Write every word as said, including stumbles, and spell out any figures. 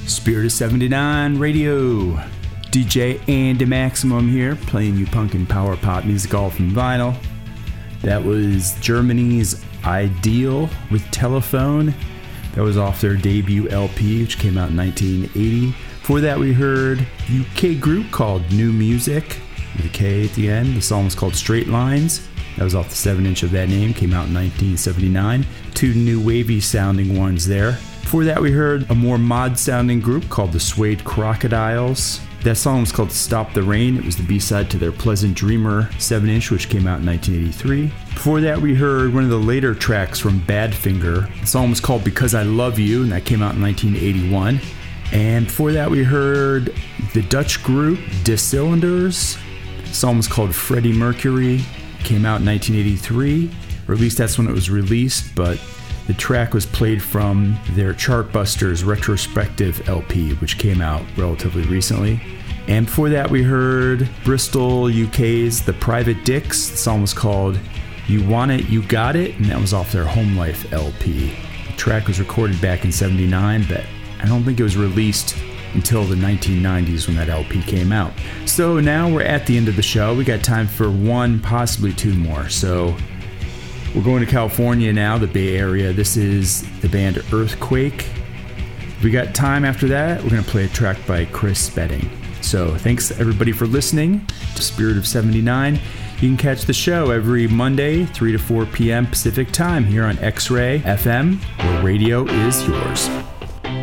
Spirit of seventy-nine Radio. D J Andy Maximum here, playing you punk and power pop music all from vinyl. That was Germany's Ideal with Telephone. That was off their debut L P, which came out in nineteen eighty. Before that, we heard U K group called New Music, with a K at the end. The song was called Straight Lines. That was off the seven inch of that name, came out in nineteen seventy-nine. Two new wavy sounding ones there. Before that, we heard a more mod sounding group called the Suede Crocodiles. That song was called Stop the Rain. It was the B-side to their Pleasant Dreamer seven inch, which came out in nineteen eighty-three. Before that, we heard one of the later tracks from Badfinger. The song was called Because I Love You, and that came out in nineteen eighty-one. And before that, we heard the Dutch group De Cylinders. The song was called Freddie Mercury. It came out in nineteen eighty-three, or at least that's when it was released, but the track was played from their Chartbusters retrospective L P, which came out relatively recently. And before that, we heard Bristol, U K's The Private Dicks. The song was called You Want It, You Got It, and that was off their Home Life L P. The track was recorded back in seventy-nine, but I don't think it was released until the nineteen nineties when that L P came out. So now we're at the end of the show. We got time for one, possibly two more. So we're going to California now, the Bay Area. This is the band Earthquake. If we got time after that, we're going to play a track by Chris Spedding. So thanks everybody for listening to Spirit of seventy-nine. You can catch the show every Monday, three to four p.m. Pacific time here on X-Ray F M, where radio is yours.